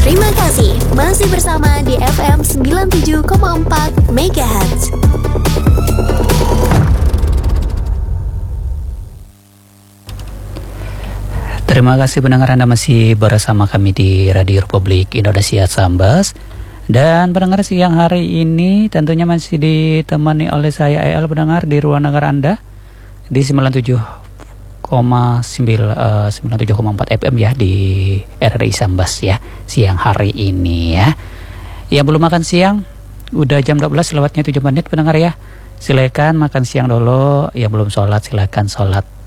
Terima kasih masih bersama di FM 97,4 MHz. Terima kasih pendengar, Anda masih bersama kami di Radio Republik Indonesia Sambas. Dan pendengar, siang hari ini tentunya masih ditemani oleh saya EL pendengar di ruang dengar Anda di 97,4 FM ya, di RRI Sambas ya, siang hari ini ya. Ya, belum makan siang, udah jam 12 lewatnya 7 menit pendengar ya. Silakan makan siang dulu. Ya, belum sholat silakan sholat